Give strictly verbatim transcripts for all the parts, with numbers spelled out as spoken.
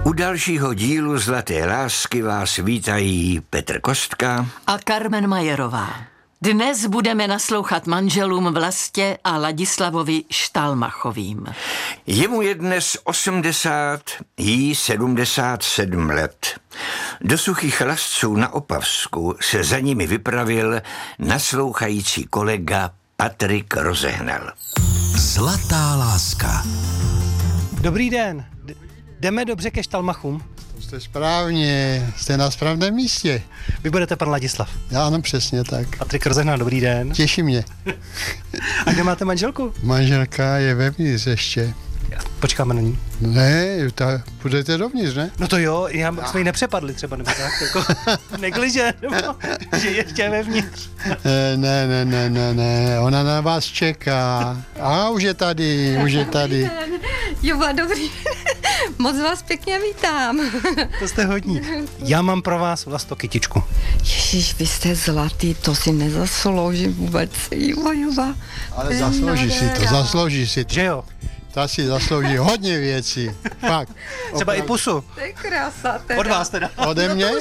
U dalšího dílu Zlaté lásky vás vítají Petr Kostka a Carmen Majerová. Dnes budeme naslouchat manželům Vlastě a Ladislavovi Štalmachovým. Jemu je dnes osmdesát, jí sedmdesát sedm let. Do Suchých Lasců na Opavsku se za nimi vypravil naslouchající kolega Patrik Rozehnal. Zlatá láska. Dobrý den. D- jdeme dobře ke Štalmachům. To jste správně, jste na správném místě. Vy budete pan Ladislav. Já ano, přesně tak. Patrik Rozehnal, dobrý den. Těší mě. A kde máte manželku? Manželka je vevnitř ještě. Počkáme na ní. Ne, ta, půjdete dovnitř, ne? No to jo, já, jsme ji nepřepadli třeba, nebo tak, jako negliže, nebo že ještě vevnitř. Ne, ne, ne, ne, ne, ona na vás čeká. A už je tady, už je tady. Juba, dobrý. Moc vás pěkně vítám. To jste hodní. Já mám pro vás Vlasto kytičku. Ježíš, vy jste zlatý, to si nezasloužím vůbec. Juba, Juba. Ale zaslouží si to, zaslouží si to. Že jo? Ta si zaslouží hodně věcí. Fakt. Třeba i pusu. To je krása teda. Od vás teda. Ode mě?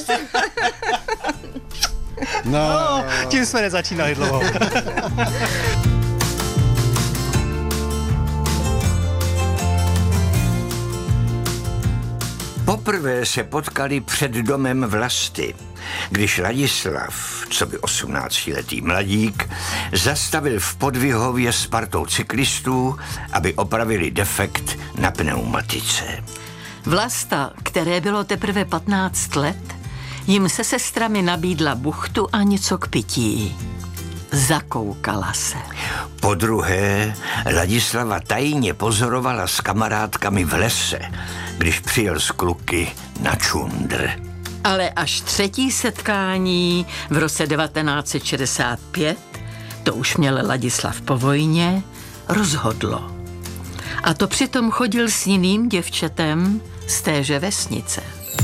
No, No, tím jsme nezačínali dlouho. Poprvé se potkali před domem Vlasty, když Ladislav, co by osmnáctiletý mladík, zastavil v Podvihově s partou cyklistů, aby opravili defekt na pneumatice. Vlasta, které bylo teprve patnáct let, jim se sestrami nabídla buchtu a něco k pití. Zakoukala se. Po druhé Ladislava tajně pozorovala s kamarádkami v lese, když přijel z kluky na čundr. Ale až třetí setkání v roce devatenáct set šedesát pět, to už měl Ladislav po vojně, rozhodlo. A to přitom chodil s jiným děvčetem z téže vesnice.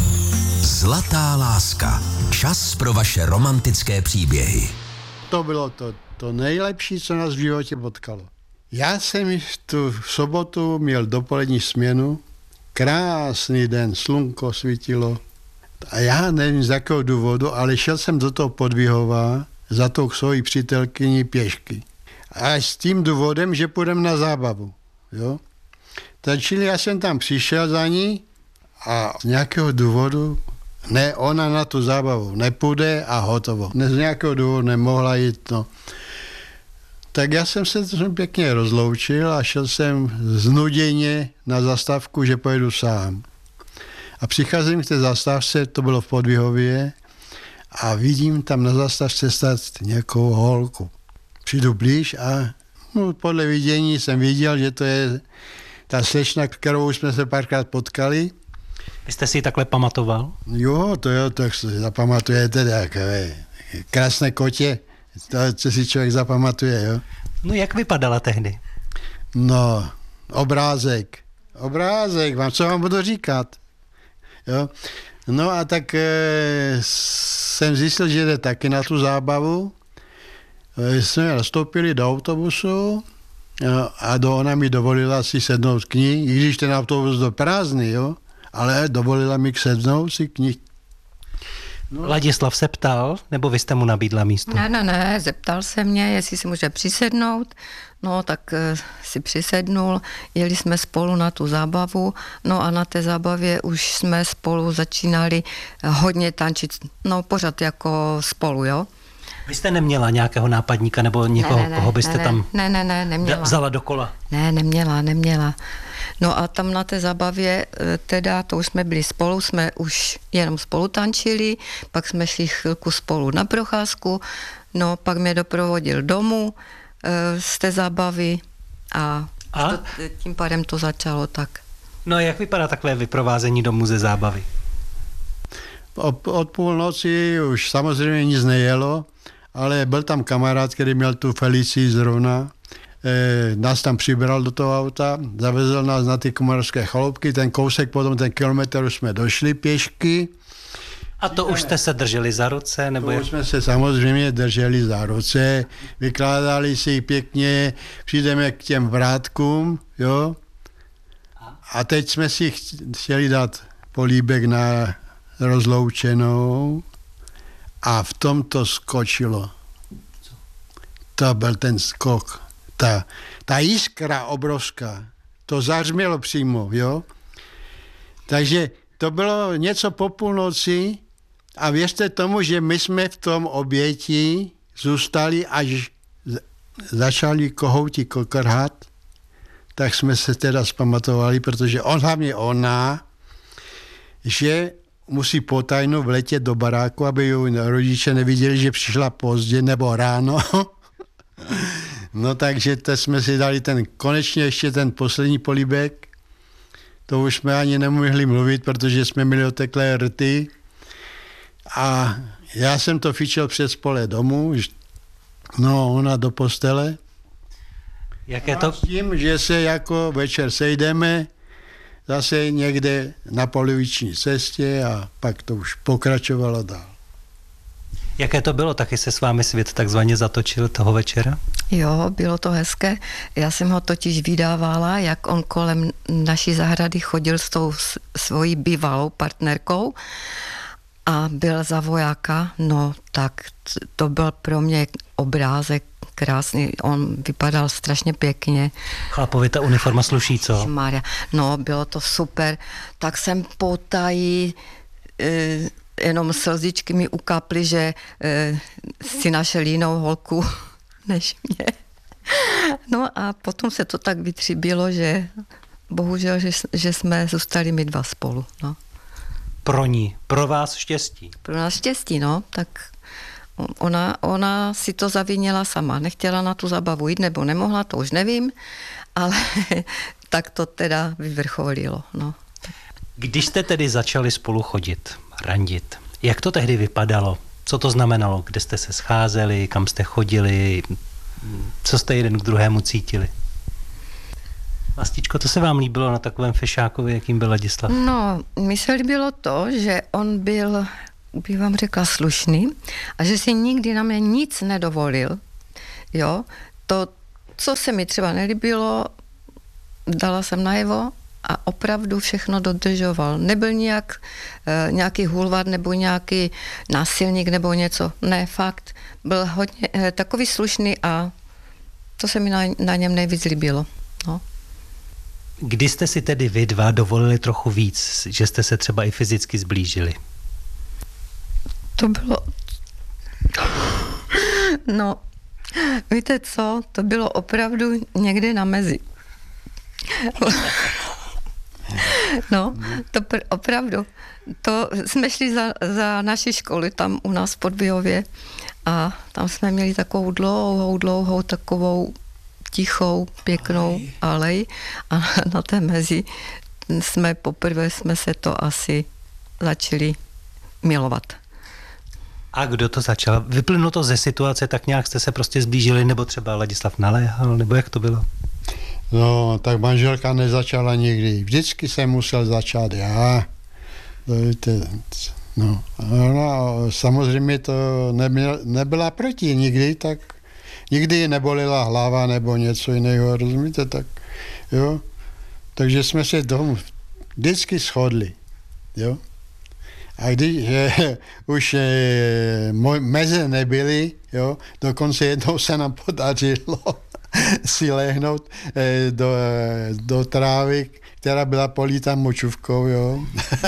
Zlatá láska. Čas pro vaše romantické příběhy. to bylo to, to nejlepší, co nás v životě potkalo. Já jsem tu v sobotu měl dopolední směnu, krásný den, slunko svítilo a já nevím z jakého důvodu, ale šel jsem do toho Podvihova za tou svojí přítelkyní pěšky. A s tím důvodem, že půjdeme na zábavu. Jo? Tak čili já jsem tam přišel za ní a z nějakého důvodu ne, ona na tu zábavu nepůjde a hotovo. Ne, z nějakého důvodu nemohla jít, no. Tak já jsem se pěkně rozloučil a šel jsem znuděně na zastávku, že pojedu sám. A přicházím k té zastávce, to bylo v Podvihově, a vidím tam na zastávce stát nějakou holku. Přijdu blíž a no, podle vidění jsem viděl, že to je ta slečna, kterou jsme se párkrát potkali. Vy jste si ji takhle pamatoval? Jo, to jo, tak si zapamatujete takové krásné kotě, to, co si člověk zapamatuje, jo. No jak vypadala tehdy? No, obrázek, obrázek, vám, co vám budu říkat, jo. No a tak e, jsem zjistil, že jde taky na tu zábavu. E, jsme nastoupili do autobusu jo, a do, ona mi dovolila si sednout k ní, i když ten autobus byl prázdný, jo, ale dovolila mi sednout si k ní. No. Ladislav se ptal, nebo vy jste mu nabídla místo? Ne, ne, ne, zeptal se mě, jestli si může přisednout, no tak uh, si přisednul, jeli jsme spolu na tu zábavu, no a na té zábavě už jsme spolu začínali hodně tančit, no pořád jako spolu, jo. Vy jste neměla nějakého nápadníka nebo někoho, ne, ne, koho byste ne, tam ne, ne, ne, neměla. vzala do kola? Ne, neměla, neměla. No a tam na té zábavě, teda to už jsme byli spolu, jsme už jenom spolu tančili, pak jsme šli chvilku spolu na procházku, no pak mě doprovodil domů e, z té zábavy a, a? To, tím pádem to začalo tak. No jak vypadá takové vyprovázení domů ze zábavy? Od, od půlnoci už samozřejmě nic nejelo, ale byl tam kamarád, který měl tu Felicii zrovna, e, nás tam přibral do toho auta, zavezl nás na ty Komarovské chaloupky, ten kousek, potom ten kilometr už jsme došli pěšky. A to už jste se drželi za ruce? Nebo To jak? už jsme se samozřejmě drželi za ruce, vykládali si pěkně, přijdeme k těm vrátkům, jo. A teď jsme si chtěli dát políbek na rozloučenou a v tom to skočilo. To byl ten skok. Ta, ta jiskra obrovská. To zařmělo přímo, jo. Takže to bylo něco po půlnoci a věřte tomu, že my jsme v tom oběti zůstali, až začali kohouti kokrhat, tak jsme se teda zpamatovali, protože on, hlavně ona, že musí potajno vletět do baráku, aby ju rodiče neviděli, že přišla pozdě nebo ráno. No takže to jsme si dali ten, konečně ještě ten poslední políbek. To už jsme ani nemohli mluvit, protože jsme měli oteklé rty. A já jsem to fičil přes pole domů, no ona do postele. Jak je to? S tím, že se jako večer sejdeme zase někde na poloviční cestě a pak to už pokračovalo dál. Jaké to bylo? Taky se s vámi svět takzvaně zatočil toho večera? Jo, bylo to hezké. Já jsem ho totiž vydávala, jak on kolem naší zahrady chodil s tou svojí bývalou partnerkou a byl za vojáka. No tak to byl pro mě obrázek krásný. On vypadal strašně pěkně. Chlapovi ta uniforma sluší, co? Maria. No, bylo to super. Tak jsem potají e, jenom slzičky mi ukaply, že e, si našel jinou holku než mě. No a potom se to tak vytříbilo, že bohužel, že, že jsme zůstali my dva spolu. No. Pro ní, pro vás štěstí. Pro nás štěstí, no, tak ona, ona si to zavinila sama. Nechtěla na tu zabavu jít, nebo nemohla, to už nevím, ale tak to teda vyvrcholilo, no. Když jste tedy začali spolu chodit, randit, jak to tehdy vypadalo? Co to znamenalo? Kde jste se scházeli, kam jste chodili, co jste jeden k druhému cítili? Vlastičko, to se vám líbilo na takovém fešákovi, jakým byl Ladislav? No, mi se líbilo to, že on byl, bych vám řekla, slušný a že si nikdy na mě nic nedovolil. Jo, to, co se mi třeba nelíbilo, dala jsem najevo a opravdu všechno dodržoval. Nebyl nějak, e, nějaký hulvát nebo nějaký násilník nebo něco. Ne, fakt. Byl hodně e, takový slušný a to se mi na, na něm nejvíc líbilo. No. Kdy jste si tedy vy dva dovolili trochu víc, že jste se třeba i fyzicky zblížili? To bylo... No, víte co? To bylo opravdu někde na mezi. No, to pr- opravdu. To jsme šli za, za naši školy tam u nás v Podběhově a tam jsme měli takovou dlouhou, dlouhou, takovou tichou, pěknou alej a na té mezi jsme poprvé jsme se to asi začali milovat. A kdo to začal? Vyplynulo to ze situace, tak nějak jste se prostě zblížili, nebo třeba Ladislav naléhal, nebo jak to bylo? No, tak manželka nezačala nikdy. Vždycky jsem musel začát já. No, ona samozřejmě to nebyla, nebyla proti nikdy, tak nikdy nebolila hlava nebo něco jiného, rozumíte, tak jo. Takže jsme se domů vždycky shodli, jo. A když eh, už eh, meze nebyly, jo, dokonce jednou se nám podařilo si lehnout eh, do, do trávy, která byla políta močůvkou, jo.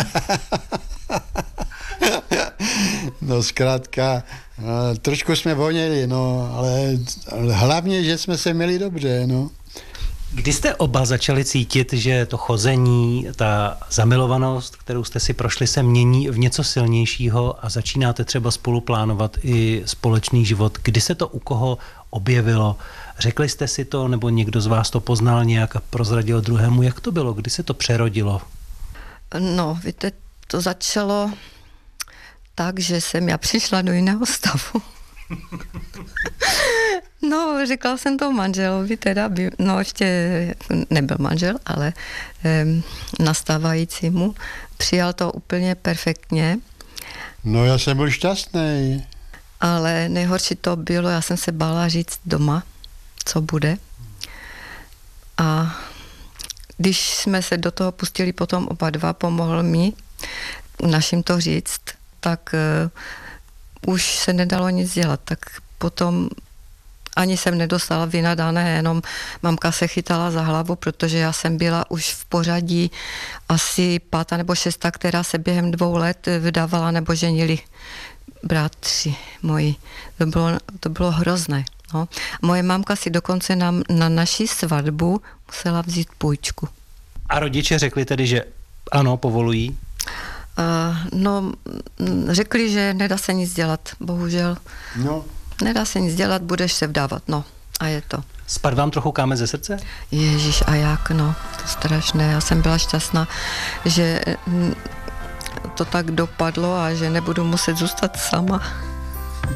No zkrátka, no, trošku jsme voněli, no, ale, ale hlavně, že jsme se měli dobře, no. Kdy jste oba začali cítit, že to chození, ta zamilovanost, kterou jste si prošli, se mění v něco silnějšího a začínáte třeba spolu plánovat i společný život? Kdy se to u koho objevilo? Řekli jste si to, nebo někdo z vás to poznal nějak a prozradil druhému? Jak to bylo? Kdy se to přerodilo? No, víte, to začalo tak, že jsem já přišla do jiného stavu. No, řekla jsem to manželovi, teda, by, no ještě nebyl manžel, ale um, nastávajícímu. Přijal to úplně perfektně. No, já jsem byl šťastný. Ale nejhorší to bylo, já jsem se bála říct doma, co bude. A když jsme se do toho pustili potom oba dva, pomohl mi našim to říct, tak uh, už se nedalo nic dělat. Tak potom ani jsem nedostala vynadané, jenom mamka se chytala za hlavu, protože já jsem byla už v pořadí asi pátá nebo šestá, která se během dvou let vydávala nebo ženili bratři moji. To bylo, to bylo hrozné. No. Moje mamka si dokonce na, na naši svatbu musela vzít půjčku. A rodiče řekli tedy, že ano, povolují? Uh, no, řekli, že nedá se nic dělat, bohužel. No. Nedá se nic dělat, budeš se vdávat, no. A je to. Spad vám trochu kámen ze srdce? Ježíš, a jak, no. To strašné. Já jsem byla šťastná, že to tak dopadlo a že nebudu muset zůstat sama.